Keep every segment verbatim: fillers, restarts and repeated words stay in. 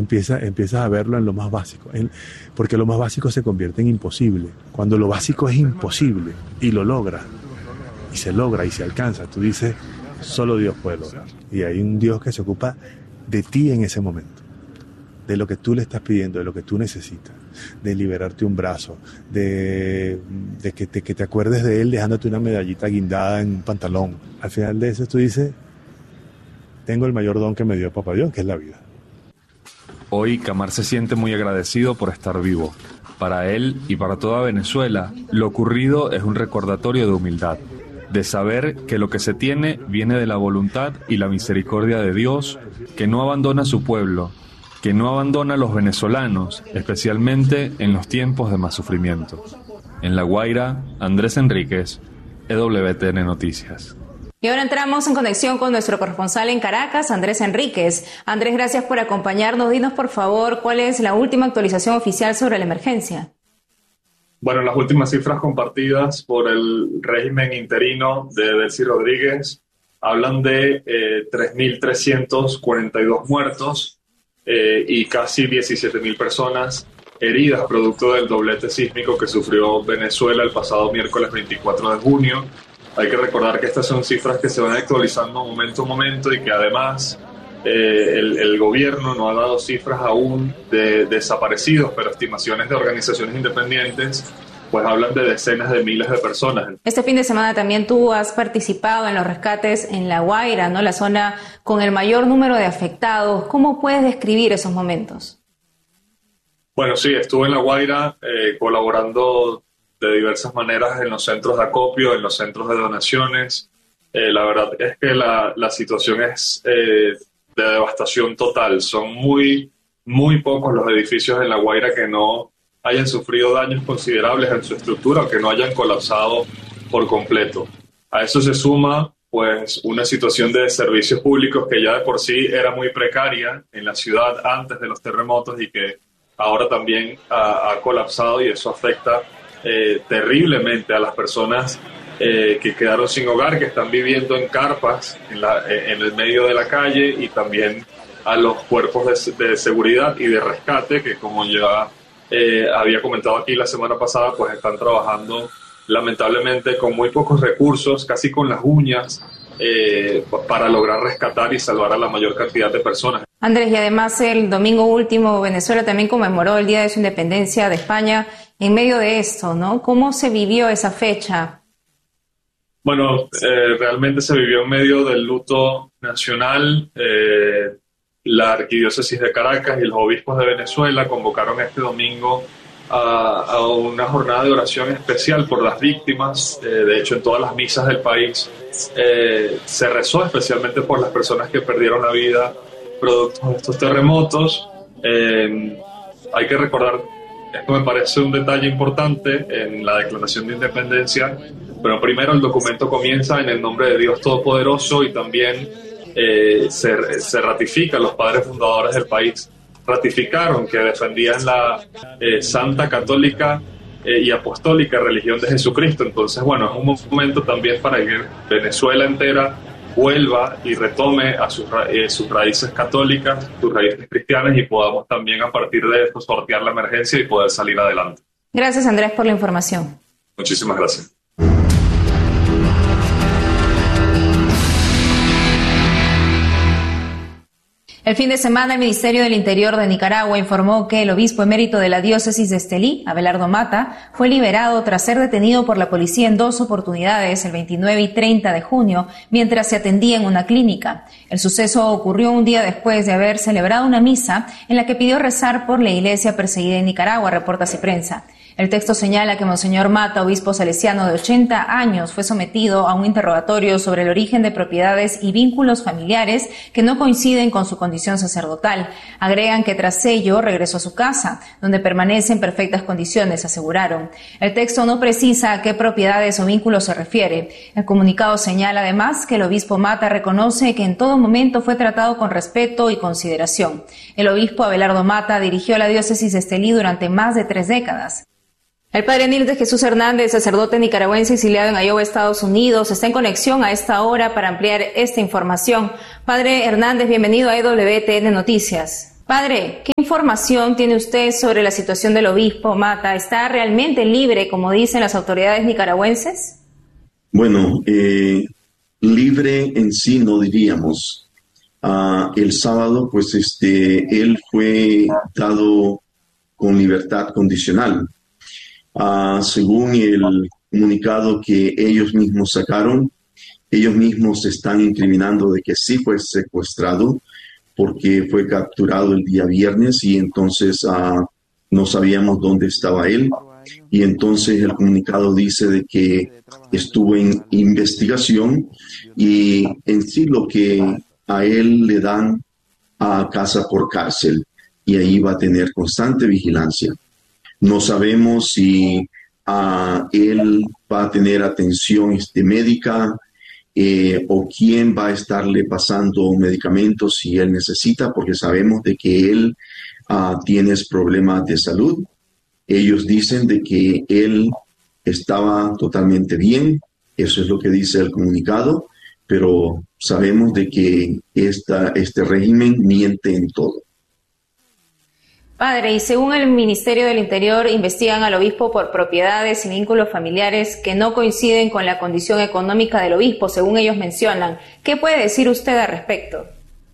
Empieza, empiezas a verlo en lo más básico, en, porque lo más básico se convierte en imposible. Cuando lo básico es imposible y lo logras, y se logra y se alcanza, tú dices, solo Dios puede lograr. Y hay un Dios que se ocupa de ti en ese momento, de lo que tú le estás pidiendo, de lo que tú necesitas, de liberarte un brazo, de, de que, te, que te acuerdes de Él dejándote una medallita guindada en un pantalón. Al final de eso tú dices, tengo el mayor don que me dio Papá Dios, que es la vida. Hoy Camar se siente muy agradecido por estar vivo. Para él y para toda Venezuela, lo ocurrido es un recordatorio de humildad, de saber que lo que se tiene viene de la voluntad y la misericordia de Dios, que no abandona a su pueblo, que no abandona a los venezolanos, especialmente en los tiempos de más sufrimiento. En La Guaira, Andrés Enríquez, E W T N Noticias. Y ahora entramos en conexión con nuestro corresponsal en Caracas, Andrés Enríquez. Andrés, gracias por acompañarnos. Dinos, por favor, ¿cuál es la última actualización oficial sobre la emergencia? Bueno, las últimas cifras compartidas por el régimen interino de Delcy Rodríguez hablan de eh, tres mil trescientos cuarenta y dos muertos eh, y casi diecisiete mil personas heridas producto del doblete sísmico que sufrió Venezuela el pasado miércoles veinticuatro de junio. Hay que recordar que estas son cifras que se van actualizando momento a momento y que además eh, el, el gobierno no ha dado cifras aún de desaparecidos, pero estimaciones de organizaciones independientes pues hablan de decenas de miles de personas. Este fin de semana también tú has participado en los rescates en La Guaira, ¿no? La zona con el mayor número de afectados. ¿Cómo puedes describir esos momentos? Bueno, sí, estuve en La Guaira eh, colaborando de diversas maneras en los centros de acopio, en los centros de donaciones. Eh, la verdad es que la, la situación es eh, de devastación total. Son muy, muy pocos los edificios en La Guaira que no hayan sufrido daños considerables en su estructura o que no hayan colapsado por completo. A eso se suma pues una situación de servicios públicos que ya de por sí era muy precaria en la ciudad antes de los terremotos y que ahora también ha, ha colapsado, y eso afecta Eh, terriblemente a las personas eh, que quedaron sin hogar, que están viviendo en carpas en, la, eh, en el medio de la calle, y también a los cuerpos de, de seguridad y de rescate que, como ya eh, había comentado aquí la semana pasada, pues están trabajando lamentablemente con muy pocos recursos, casi con las uñas, eh, para lograr rescatar y salvar a la mayor cantidad de personas. Andrés, y además el domingo último Venezuela también conmemoró el Día de su Independencia de España. En medio de esto, ¿no? ¿Cómo se vivió esa fecha? Bueno, eh, realmente se vivió en medio del luto nacional. Eh, la Arquidiócesis de Caracas y los obispos de Venezuela convocaron este domingo a, a una jornada de oración especial por las víctimas. Eh, de hecho, en todas las misas del país eh, se rezó especialmente por las personas que perdieron la vida producto de estos terremotos. Eh, hay que recordar, esto me parece un detalle importante en la Declaración de Independencia, pero primero el documento comienza en el nombre de Dios Todopoderoso, y también eh, se, se ratifica, los padres fundadores del país ratificaron que defendían la eh, santa, católica eh, y apostólica religión de Jesucristo. Entonces, bueno, es un momento también para que Venezuela entera vuelva y retome a sus, ra eh, sus raíces católicas, sus raíces cristianas, y podamos también a partir de esto sortear la emergencia y poder salir adelante. Gracias, Andrés, por la información. Muchísimas gracias. El fin de semana, el Ministerio del Interior de Nicaragua informó que el obispo emérito de la diócesis de Estelí, Abelardo Mata, fue liberado tras ser detenido por la policía en dos oportunidades, el veintinueve y treinta de junio, mientras se atendía en una clínica. El suceso ocurrió un día después de haber celebrado una misa en la que pidió rezar por la iglesia perseguida en Nicaragua, reporta Ciprensa. El texto señala que Monseñor Mata, obispo salesiano de ochenta años, fue sometido a un interrogatorio sobre el origen de propiedades y vínculos familiares que no coinciden con su condición sacerdotal. Agregan que tras ello regresó a su casa, donde permanece en perfectas condiciones, aseguraron. El texto no precisa a qué propiedades o vínculos se refiere. El comunicado señala además que el obispo Mata reconoce que en todo momento fue tratado con respeto y consideración. El obispo Abelardo Mata dirigió la diócesis de Estelí durante más de tres décadas. El padre Nils de Jesús Hernández, sacerdote nicaragüense exiliado en Iowa, Estados Unidos, está en conexión a esta hora para ampliar esta información. Padre Hernández, bienvenido a E W T N Noticias. Padre, ¿qué información tiene usted sobre la situación del obispo Mata? ¿Está realmente libre, como dicen las autoridades nicaragüenses? Bueno, eh, libre en sí no diríamos. Uh, el sábado, pues, este, él fue dado con libertad condicional. Uh, según el comunicado que ellos mismos sacaron, ellos mismos se están incriminando de que sí fue secuestrado, porque fue capturado el día viernes y entonces uh, no sabíamos dónde estaba él. Y entonces el comunicado dice de que estuvo en investigación y en sí lo que a él le dan a casa por cárcel y ahí va a tener constante vigilancia. No sabemos si uh, él va a tener atención este, médica, Eh, o quién va a estarle pasando medicamentos si él necesita, porque sabemos de que él uh, tiene problemas de salud. Ellos dicen de que él estaba totalmente bien, eso es lo que dice el comunicado, pero sabemos de que esta, este régimen miente en todo. Padre, y según el Ministerio del Interior, investigan al obispo por propiedades y vínculos familiares que no coinciden con la condición económica del obispo, según ellos mencionan. ¿Qué puede decir usted al respecto?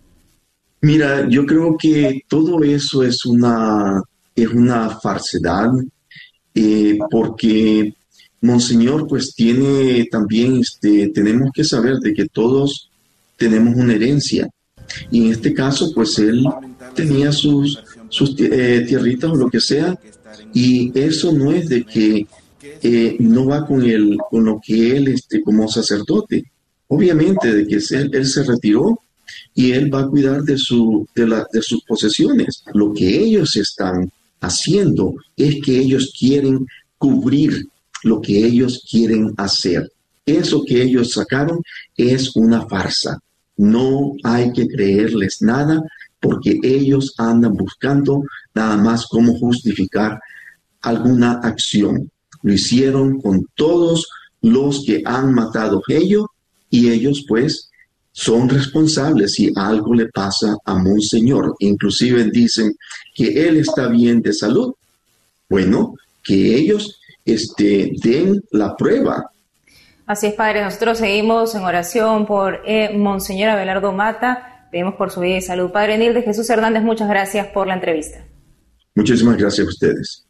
Mira, yo creo que todo eso es una, es una falsedad, eh, porque Monseñor pues tiene también, este, tenemos que saber de que todos tenemos una herencia. Y en este caso, pues él tenía sus, sus eh, tierritas o lo que sea, y eso no es de que eh, no va con, el, con lo que él, este, como sacerdote. Obviamente, de que él, él se retiró y él va a cuidar de, su, de, la, de sus posesiones. Lo que ellos están haciendo es que ellos quieren cubrir lo que ellos quieren hacer. Eso que ellos sacaron es una farsa. No hay que creerles nada porque ellos andan buscando nada más cómo justificar alguna acción. Lo hicieron con todos los que han matado a ellos y ellos pues son responsables si algo le pasa a Monseñor. Inclusive dicen que él está bien de salud. Bueno, que ellos este, den la prueba. Así es, Padre. Nosotros seguimos en oración por eh, Monseñor Abelardo Mata. Pedimos por su vida y salud. Padre Nil de Jesús Hernández, muchas gracias por la entrevista. Muchísimas gracias a ustedes.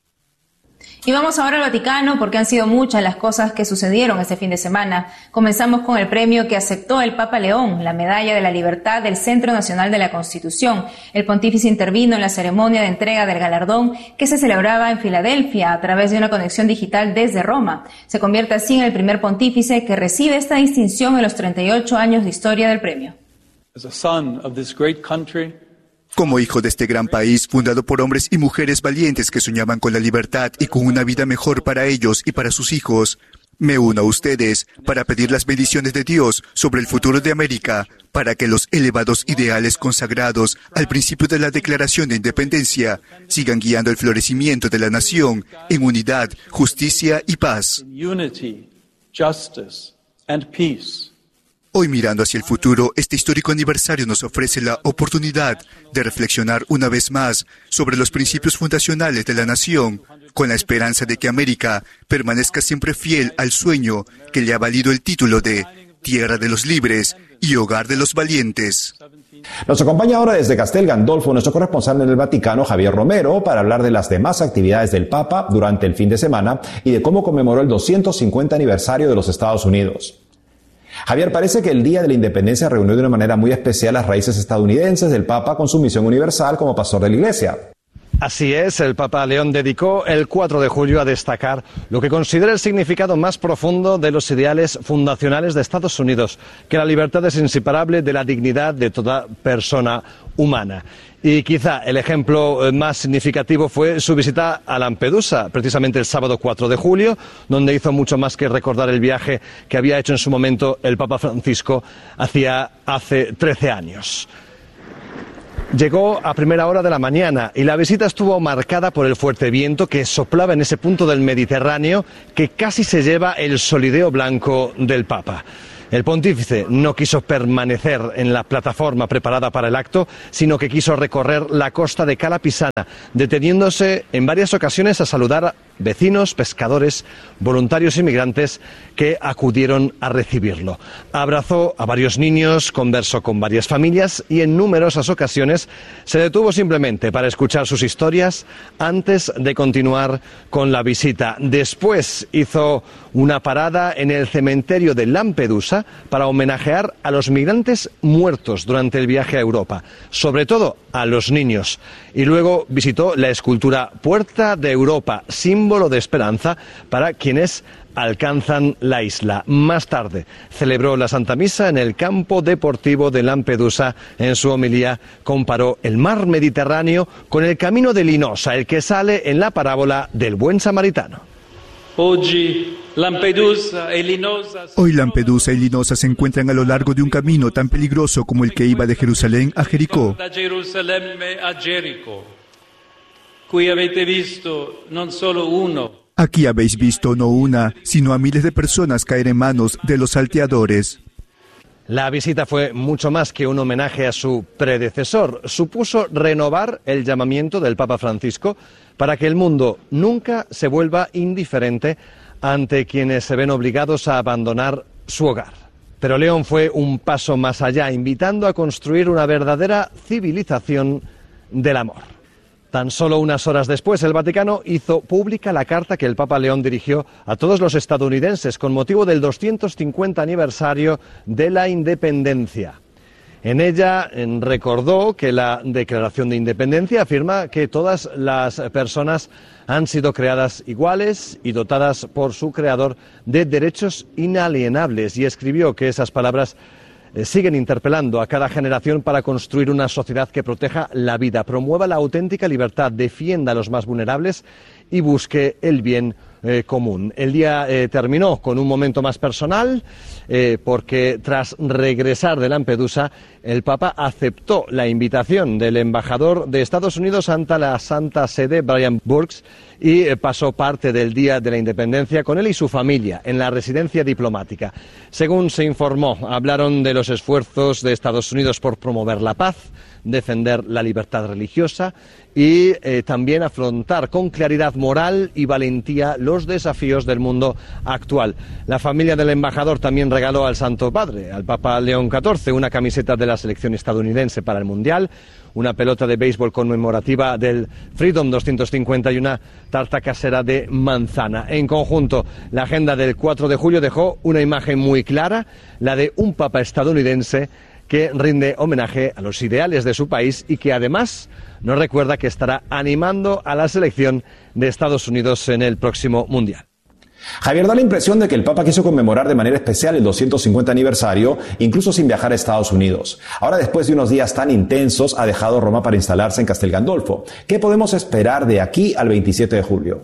Y vamos ahora al Vaticano porque han sido muchas las cosas que sucedieron este fin de semana. Comenzamos con el premio que aceptó el Papa León, la Medalla de la Libertad del Centro Nacional de la Constitución. El pontífice intervino en la ceremonia de entrega del galardón que se celebraba en Filadelfia a través de una conexión digital desde Roma. Se convierte así en el primer pontífice que recibe esta distinción en los treinta y ocho años de historia del premio. As a son of this great country, como hijo de este gran país, fundado por hombres y mujeres valientes que soñaban con la libertad y con una vida mejor para ellos y para sus hijos, me uno a ustedes para pedir las bendiciones de Dios sobre el futuro de América, para que los elevados ideales consagrados al principio de la Declaración de Independencia sigan guiando el florecimiento de la nación en unidad, justicia y paz. unity, justice, and peace. Hoy, mirando hacia el futuro, este histórico aniversario nos ofrece la oportunidad de reflexionar una vez más sobre los principios fundacionales de la nación, con la esperanza de que América permanezca siempre fiel al sueño que le ha valido el título de Tierra de los Libres y Hogar de los Valientes. Nos acompaña ahora desde Castel Gandolfo nuestro corresponsal en el Vaticano, Javier Romero, para hablar de las demás actividades del Papa durante el fin de semana y de cómo conmemoró el doscientos cincuenta aniversario de los Estados Unidos. Javier, parece que el Día de la Independencia reunió de una manera muy especial las raíces estadounidenses del Papa con su misión universal como pastor de la Iglesia. Así es, el Papa León dedicó el cuatro de julio a destacar lo que considera el significado más profundo de los ideales fundacionales de Estados Unidos, que la libertad es inseparable de la dignidad de toda persona humana. Y quizá el ejemplo más significativo fue su visita a Lampedusa, precisamente el sábado cuatro de julio, donde hizo mucho más que recordar el viaje que había hecho en su momento el Papa Francisco hacía hace trece años. Llegó a primera hora de la mañana y la visita estuvo marcada por el fuerte viento que soplaba en ese punto del Mediterráneo que casi se lleva el solideo blanco del Papa. El pontífice no quiso permanecer en la plataforma preparada para el acto, sino que quiso recorrer la costa de Cala Pisana, deteniéndose en varias ocasiones a saludar a vecinos, pescadores, voluntarios inmigrantes que acudieron a recibirlo. Abrazó a varios niños, conversó con varias familias y en numerosas ocasiones se detuvo simplemente para escuchar sus historias antes de continuar con la visita. Después hizo una parada en el cementerio de Lampedusa para homenajear a los migrantes muertos durante el viaje a Europa, sobre todo a los niños. Y luego visitó la escultura Puerta de Europa, símbolo de esperanza para quienes alcanzan la isla. Más tarde celebró la Santa Misa en el campo deportivo de Lampedusa. En su homilía comparó el mar Mediterráneo con el camino de Linosa, el que sale en la parábola del buen samaritano. Hoy Lampedusa y Linosa Hoy Lampedusa y Linosa se encuentran a lo largo de un camino tan peligroso como el que iba de Jerusalén a Jericó. Da Gerusalemme a Gerico. Qui avete visto non solo uno. Aquí habéis visto no una, sino a miles de personas caer en manos de los salteadores. La visita fue mucho más que un homenaje a su predecesor. Supuso renovar el llamamiento del Papa Francisco para que el mundo nunca se vuelva indiferente ante quienes se ven obligados a abandonar su hogar. Pero León fue un paso más allá, invitando a construir una verdadera civilización del amor. Tan solo unas horas después, el Vaticano hizo pública la carta que el Papa León dirigió a todos los estadounidenses con motivo del doscientos cincuenta aniversario de la independencia. En ella recordó que la Declaración de Independencia afirma que todas las personas han sido creadas iguales y dotadas por su creador de derechos inalienables, y escribió que esas palabras Eh, siguen interpelando a cada generación para construir una sociedad que proteja la vida, promueva la auténtica libertad, defienda a los más vulnerables y busque el bien eh, común. El día eh, terminó con un momento más personal eh, porque tras regresar de Lampedusa el Papa aceptó la invitación del embajador de Estados Unidos ante la Santa Sede, Brian Burks, y eh, pasó parte del Día de la Independencia con él y su familia en la residencia diplomática. Según se informó, hablaron de los esfuerzos de Estados Unidos por promover la paz, defender la libertad religiosa y eh, también afrontar con claridad moral y valentía los desafíos del mundo actual. La familia del embajador también regaló al Santo Padre, al Papa León catorce, una camiseta de la selección estadounidense para el Mundial, una pelota de béisbol conmemorativa del Freedom doscientos cincuenta y una tarta casera de manzana. En conjunto, la agenda del cuatro de julio dejó una imagen muy clara, la de un Papa estadounidense que rinde homenaje a los ideales de su país y que además nos recuerda que estará animando a la selección de Estados Unidos en el próximo Mundial. Javier, da la impresión de que el Papa quiso conmemorar de manera especial el doscientos cincuenta aniversario, incluso sin viajar a Estados Unidos. Ahora, después de unos días tan intensos, ha dejado Roma para instalarse en Castel Gandolfo. ¿Qué podemos esperar de aquí al veintisiete de julio?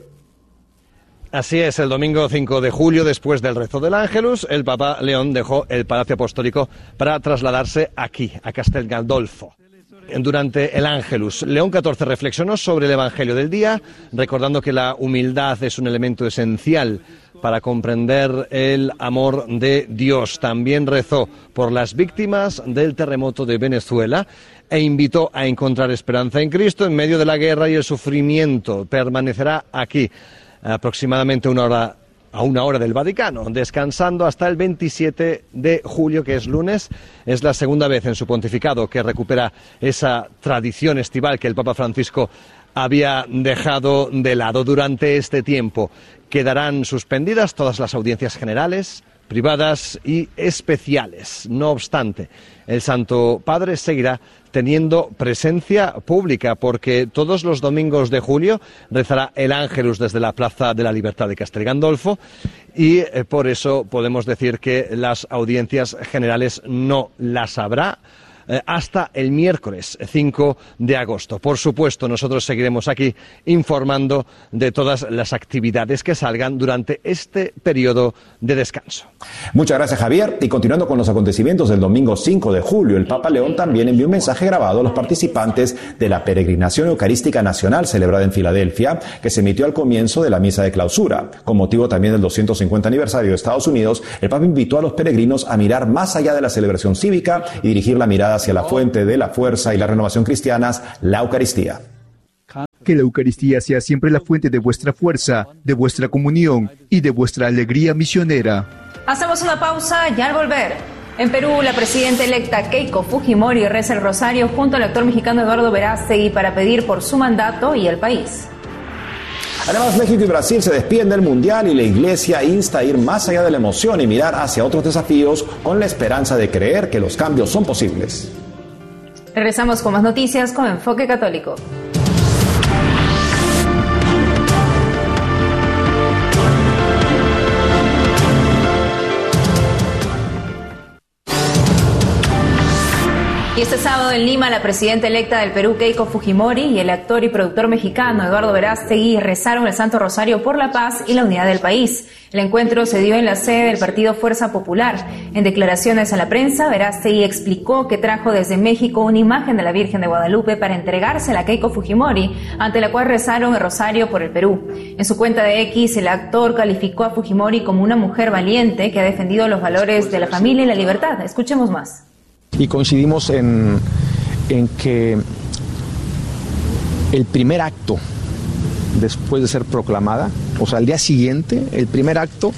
Así es, el domingo cinco de julio, después del rezo del Ángelus, el Papa León dejó el Palacio Apostólico para trasladarse aquí, a Castel Gandolfo. Durante el Ángelus, León catorce reflexionó sobre el Evangelio del día, recordando que la humildad es un elemento esencial para comprender el amor de Dios. También rezó por las víctimas del terremoto de Venezuela e invitó a encontrar esperanza en Cristo en medio de la guerra y el sufrimiento. Permanecerá aquí aproximadamente una hora a una hora del Vaticano, descansando hasta el veintisiete de julio, que es lunes. Es la segunda vez en su pontificado que recupera esa tradición estival que el Papa Francisco había dejado de lado. Durante este tiempo quedarán suspendidas todas las audiencias generales, privadas y especiales. No obstante, el Santo Padre seguirá teniendo presencia pública porque todos los domingos de julio rezará el Ángelus desde la Plaza de la Libertad de Castel Gandolfo y eh, por eso podemos decir que las audiencias generales no las habrá eh, hasta el miércoles cinco de agosto. Por supuesto, nosotros seguiremos aquí informando de todas las actividades que salgan durante este periodo de descanso. Muchas gracias, Javier. Y continuando con los acontecimientos del domingo cinco de julio, el Papa León también envió un mensaje grabado a los participantes de la peregrinación eucarística nacional celebrada en Filadelfia, que se emitió al comienzo de la misa de clausura. Con motivo también del doscientos cincuenta aniversario de Estados Unidos, el Papa invitó a los peregrinos a mirar más allá de la celebración cívica y dirigir la mirada hacia la fuente de la fuerza y la renovación cristianas, la Eucaristía. Que la Eucaristía sea siempre la fuente de vuestra fuerza, de vuestra comunión y de vuestra alegría misionera. Hacemos una pausa y al volver. En Perú, la presidenta electa Keiko Fujimori reza el rosario junto al actor mexicano Eduardo Verástegui para pedir por su mandato y el país. Además, México y Brasil se despiden del Mundial y la Iglesia insta a ir más allá de la emoción y mirar hacia otros desafíos con la esperanza de creer que los cambios son posibles. Regresamos con más noticias con Enfoque Católico. Y este sábado en Lima, la presidenta electa del Perú, Keiko Fujimori, y el actor y productor mexicano Eduardo Verástegui rezaron el Santo Rosario por la paz y la unidad del país. El encuentro se dio en la sede del partido Fuerza Popular. En declaraciones a la prensa, Verástegui explicó que trajo desde México una imagen de la Virgen de Guadalupe para entregársela a Keiko Fujimori, ante la cual rezaron el rosario por el Perú. En su cuenta de X, el actor calificó a Fujimori como una mujer valiente que ha defendido los valores de la familia y la libertad. Escuchemos más. Y coincidimos en, en que el primer acto después de ser proclamada, o sea, al día siguiente, el primer acto,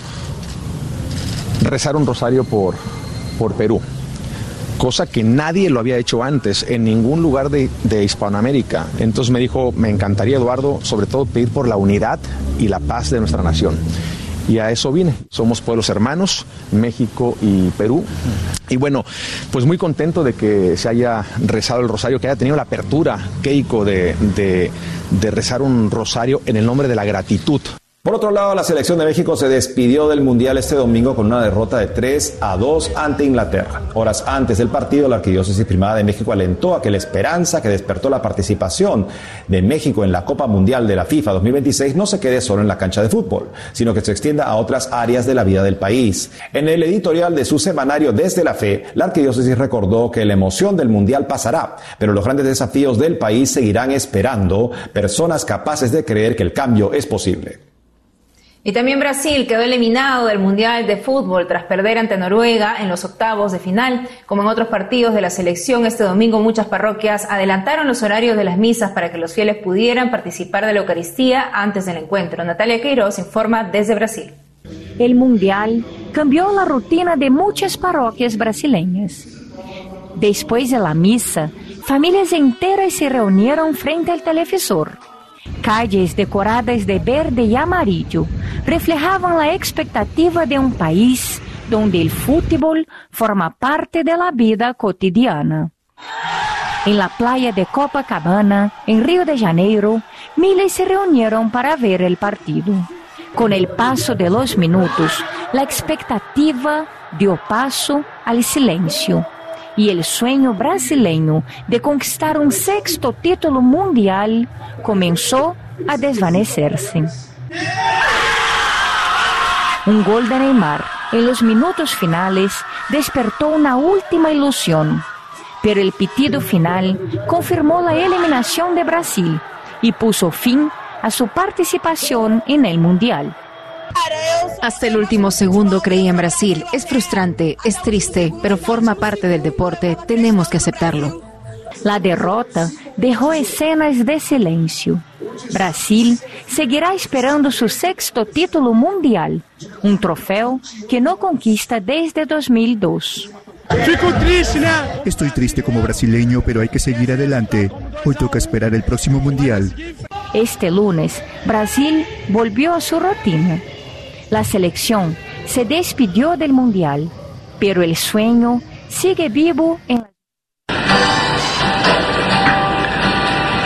rezar un rosario por, por Perú, cosa que nadie lo había hecho antes en ningún lugar de, de Hispanoamérica. Entonces me dijo, me encantaría, Eduardo, sobre todo pedir por la unidad y la paz de nuestra nación. Y a eso vine. Somos pueblos hermanos, México y Perú. Y bueno, pues muy contento de que se haya rezado el rosario, que haya tenido la apertura, Keiko, de, de, de rezar un rosario en el nombre de la gratitud. Por otro lado, la selección de México se despidió del Mundial este domingo con una derrota de tres a dos ante Inglaterra. Horas antes del partido, la Arquidiócesis Primada de México alentó a que la esperanza que despertó la participación de México en la Copa Mundial de la FIFA dos mil veintiséis no se quede solo en la cancha de fútbol, sino que se extienda a otras áreas de la vida del país. En el editorial de su semanario Desde la Fe, la Arquidiócesis recordó que la emoción del Mundial pasará, pero los grandes desafíos del país seguirán esperando personas capaces de creer que el cambio es posible. Y también Brasil quedó eliminado del Mundial de Fútbol tras perder ante Noruega en los octavos de final. Como en otros partidos de la selección, este domingo muchas parroquias adelantaron los horarios de las misas para que los fieles pudieran participar de la Eucaristía antes del encuentro. Natalia Queiroz informa desde Brasil. El Mundial cambió la rutina de muchas parroquias brasileñas. Después de la misa, familias enteras se reunieron frente al televisor. Calles decoradas de verde y amarillo reflejaban la expectativa de un país donde el fútbol forma parte de la vida cotidiana. En la playa de Copacabana, en Río de Janeiro, miles se reunieron para ver el partido. Con el paso de los minutos, la expectativa dio paso al silencio. Y el sueño brasileño de conquistar un sexto título mundial comenzó a desvanecerse. Un gol de Neymar en los minutos finales despertó una última ilusión, pero el pitido final confirmó la eliminación de Brasil y puso fin a su participación en el Mundial. Hasta el último segundo creí en Brasil. Es frustrante, es triste, pero forma parte del deporte. Tenemos que aceptarlo. La derrota dejó escenas de silencio. Brasil seguirá esperando su sexto título mundial, un trofeo que no conquista desde dos mil dos. Estoy triste como brasileño, pero hay que seguir adelante. Hoy toca esperar el próximo mundial. Este lunes, Brasil volvió a su rutina. La selección se despidió del mundial, pero el sueño sigue vivo en la...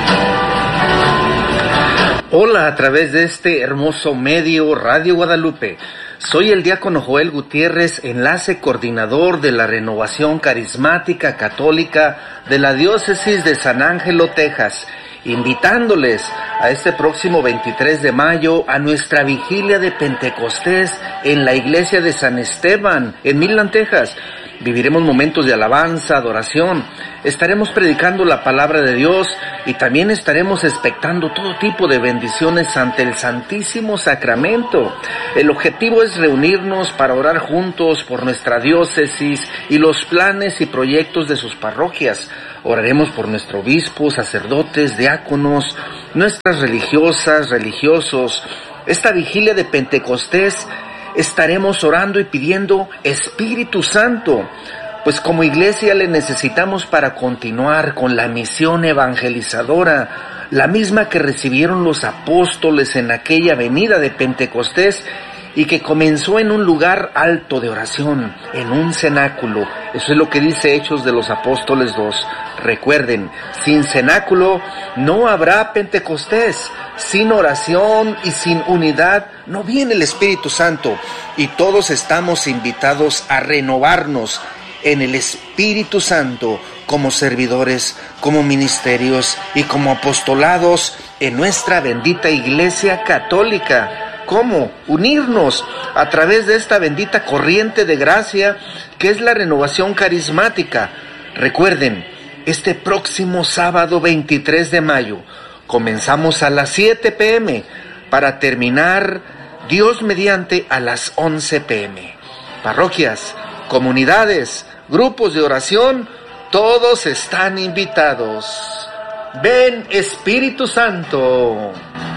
Hola a través de este hermoso medio Radio Guadalupe. Soy el diácono Joel Gutiérrez, enlace coordinador de la Renovación Carismática Católica de la Diócesis de San Ángelo, Texas, invitándoles a este próximo veintitrés de mayo a nuestra vigilia de Pentecostés en la iglesia de San Esteban, en Midland, Texas. Viviremos momentos de alabanza, adoración, estaremos predicando la palabra de Dios y también estaremos expectando todo tipo de bendiciones ante el Santísimo Sacramento. El objetivo es reunirnos para orar juntos por nuestra diócesis y los planes y proyectos de sus parroquias. Oraremos por nuestro obispo, sacerdotes, diáconos, nuestras religiosas, religiosos. Esta vigilia de Pentecostés estaremos orando y pidiendo Espíritu Santo, pues como iglesia le necesitamos para continuar con la misión evangelizadora, la misma que recibieron los apóstoles en aquella venida de Pentecostés y que comenzó en un lugar alto de oración, en un cenáculo. Eso es lo que dice Hechos de los Apóstoles dos. Recuerden, sin cenáculo no habrá Pentecostés. Sin oración y sin unidad no viene el Espíritu Santo, y todos estamos invitados a renovarnos en el Espíritu Santo como servidores, como ministerios y como apostolados en nuestra bendita Iglesia Católica. ¿Cómo? Unirnos a través de esta bendita corriente de gracia que es la renovación carismática. Recuerden, este próximo sábado veintitrés de mayo comenzamos a las siete pe eme para terminar, Dios mediante, a las once pe eme. Parroquias, comunidades, grupos de oración, todos están invitados. Ven, Espíritu Santo.